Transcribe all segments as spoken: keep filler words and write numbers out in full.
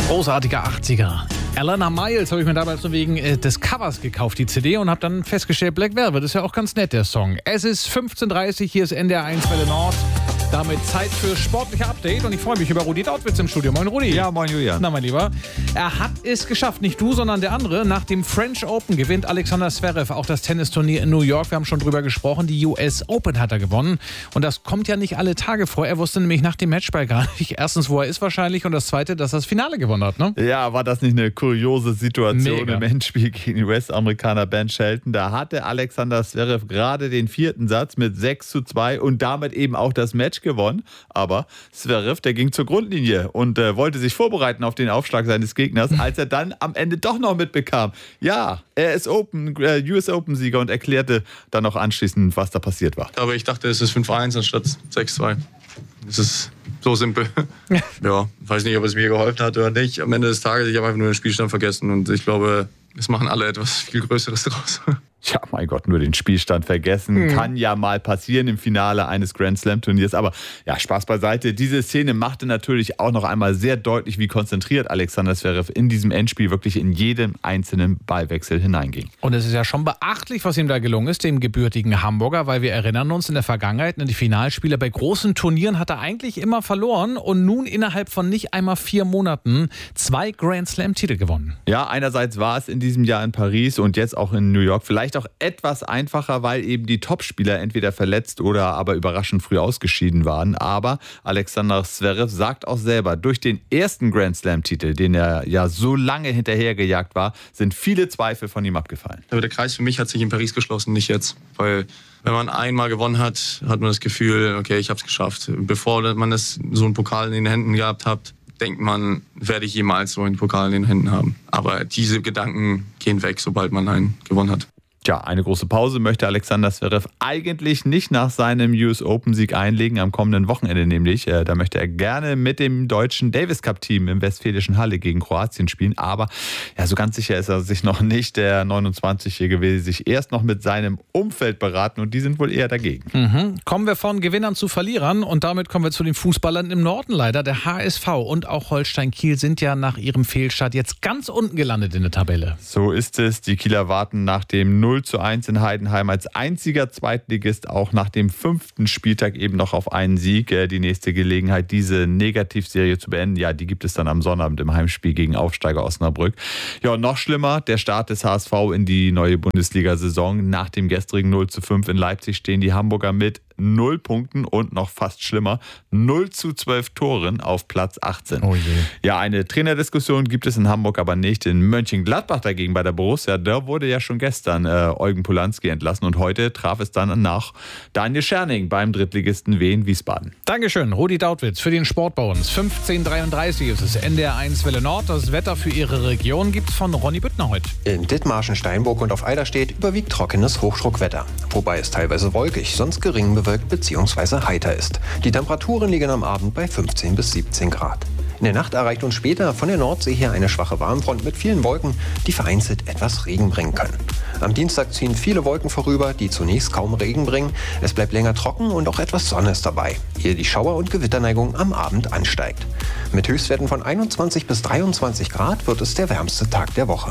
Großartiger achtziger. Alana Miles habe ich mir damals nur wegen äh, des Covers gekauft, die C D, und habe dann festgestellt, Black Velvet ist ja auch ganz nett, der Song. Es ist fünfzehn Uhr dreißig, hier ist N D R eins Welle Nord. Damit Zeit für sportliche Update und ich freue mich über Rudi Dautwitz im Studio. Moin Rudi. Ja, moin Julian. Na mein Lieber, er hat es geschafft, nicht du, sondern der andere. Nach dem French Open gewinnt Alexander Zverev auch das Tennisturnier in New York. Wir haben schon drüber gesprochen, die U S Open hat er gewonnen und das kommt ja nicht alle Tage vor. Er wusste nämlich nach dem Matchball gar nicht, erstens, wo er ist wahrscheinlich, und das zweite, dass er das Finale gewonnen hat, ne? Ja, war das nicht eine kuriose Situation Mega. im Endspiel gegen den U S-Amerikaner Ben Shelton? Da hatte Alexander Zverev gerade den vierten Satz mit sechs zu zwei und damit eben auch das Match gewonnen. Aber Zverev, der ging zur Grundlinie und äh, wollte sich vorbereiten auf den Aufschlag seines Gegners, als er dann am Ende doch noch mitbekam. Ja, er ist Open, äh, U S Open-Sieger und erklärte dann noch anschließend, was da passiert war. Aber ich dachte, es ist fünf eins anstatt sechs zwei. Es ist so simpel. Ja, weiß nicht, ob es mir geholfen hat oder nicht. Am Ende des Tages, ich habe einfach nur den Spielstand vergessen und ich glaube, es machen alle etwas viel Größeres draus. Ja, mein Gott, nur den Spielstand vergessen. Mhm. Kann ja mal passieren im Finale eines Grand Slam Turniers. Aber ja, Spaß beiseite. Diese Szene machte natürlich auch noch einmal sehr deutlich, wie konzentriert Alexander Zverev in diesem Endspiel wirklich in jedem einzelnen Ballwechsel hineinging. Und es ist ja schon beachtlich, was ihm da gelungen ist, dem gebürtigen Hamburger, weil wir erinnern uns in der Vergangenheit, in die Finalspiele bei großen Turnieren hat er eigentlich immer verloren und nun innerhalb von nicht einmal vier Monaten zwei Grand Slam Titel gewonnen. Ja, einerseits war es in diesem Jahr in Paris und jetzt auch in New York vielleicht auch etwas einfacher, weil eben die Topspieler entweder verletzt oder aber überraschend früh ausgeschieden waren. Aber Alexander Zverev sagt auch selber, durch den ersten Grand Slam-Titel, den er ja so lange hinterhergejagt war, sind viele Zweifel von ihm abgefallen. Aber der Kreis für mich hat sich in Paris geschlossen, nicht jetzt. Weil wenn man einmal gewonnen hat, hat man das Gefühl, okay, ich habe es geschafft. Bevor man das, so einen Pokal in den Händen gehabt hat, denkt man, werde ich jemals so einen Pokal in den Händen haben. Aber diese Gedanken gehen weg, sobald man einen gewonnen hat. Tja, eine große Pause möchte Alexander Zverev eigentlich nicht nach seinem U S Open-Sieg einlegen, am kommenden Wochenende nämlich. Da möchte er gerne mit dem deutschen Davis Cup-Team im Westfälischen Halle gegen Kroatien spielen. Aber ja, so ganz sicher ist er sich noch nicht. Der neunundzwanzigjährige will sich erst noch mit seinem Umfeld beraten und die sind wohl eher dagegen. Mhm. Kommen wir von Gewinnern zu Verlierern und damit kommen wir zu den Fußballern im Norden leider. Der H S V und auch Holstein Kiel sind ja nach ihrem Fehlstart jetzt ganz unten gelandet in der Tabelle. So ist es. Die Kieler warten nach dem null zu eins in Heidenheim als einziger Zweitligist auch nach dem fünften Spieltag eben noch auf einen Sieg. Die nächste Gelegenheit, diese Negativserie zu beenden, ja, die gibt es dann am Sonnabend im Heimspiel gegen Aufsteiger Osnabrück. Ja, und noch schlimmer, der Start des H S V in die neue Bundesliga-Saison. Nach dem gestrigen null zu fünf in Leipzig stehen die Hamburger mit null Punkten und noch fast schlimmer, null zu zwölf Toren auf Platz achtzehn. Oh je. Ja, eine Trainerdiskussion gibt es in Hamburg aber nicht. In Mönchengladbach dagegen bei der Borussia, da wurde ja schon gestern äh, Eugen Polanski entlassen und heute traf es dann nach Daniel Scherning beim Drittligisten Wien Wiesbaden. Dankeschön, Rudi Dautwitz für den Sport bei uns. fünfzehn Uhr dreiunddreißig ist es, N D R eins Welle Nord. Das Wetter für Ihre Region gibt's von Ronny Büttner heute. In Dithmarschen, Steinburg und auf Eiderstedt überwiegt trockenes Hochdruckwetter. Wobei es teilweise wolkig, sonst gering bewölkt bzw. heiter ist. Die Temperaturen liegen am Abend bei fünfzehn bis siebzehn Grad. In der Nacht erreicht uns später von der Nordsee her eine schwache Warmfront mit vielen Wolken, die vereinzelt etwas Regen bringen können. Am Dienstag ziehen viele Wolken vorüber, die zunächst kaum Regen bringen. Es bleibt länger trocken und auch etwas Sonne ist dabei, ehe die Schauer- und Gewitterneigung am Abend ansteigt. Mit Höchstwerten von einundzwanzig bis dreiundzwanzig Grad wird es der wärmste Tag der Woche.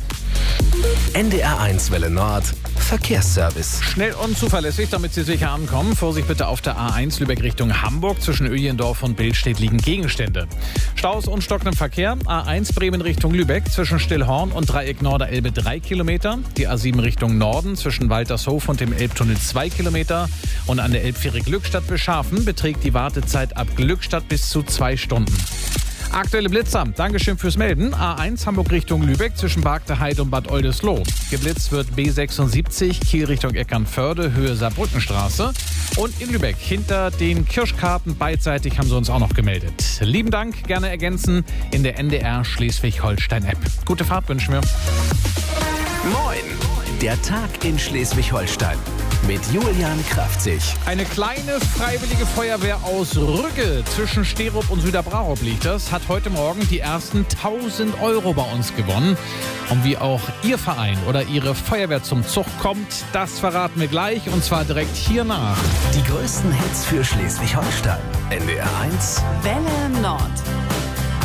N D R eins Welle Nord Verkehrsservice. Schnell und zuverlässig, damit Sie sicher ankommen. Vorsicht bitte auf der A eins Lübeck Richtung Hamburg. Zwischen Öjendorf und Billstedt liegen Gegenstände. Staus und stockendem Verkehr. A eins Bremen Richtung Lübeck. Zwischen Stillhorn und Dreieck Norderelbe drei Kilometer. Die A sieben Richtung Norden. Zwischen Waltershof und dem Elbtunnel zwei Kilometer. Und an der Elbfähre Glückstadt Beschafen beträgt die Wartezeit ab Glückstadt bis zu zwei Stunden. Aktuelle Blitzer. Dankeschön fürs Melden. A eins Hamburg Richtung Lübeck zwischen Bargteheide und Bad Oldesloe. Geblitzt wird B sechsundsiebzig Kiel Richtung Eckernförde, Höhe Saarbrückenstraße. Und in Lübeck hinter den Kirschkarten beidseitig haben sie uns auch noch gemeldet. Lieben Dank, gerne ergänzen in der N D R Schleswig-Holstein-App. Gute Fahrt wünschen wir. Moin, der Tag in Schleswig-Holstein. Mit Julian Kraftzig. Eine kleine freiwillige Feuerwehr aus Rügge zwischen Sterup und Süderbraurup liegt das, hat heute Morgen die ersten tausend Euro bei uns gewonnen. Und wie auch Ihr Verein oder Ihre Feuerwehr zum Zug kommt, das verraten wir gleich und zwar direkt hier nach. Die größten Hits für Schleswig-Holstein. N D R eins Welle Nord.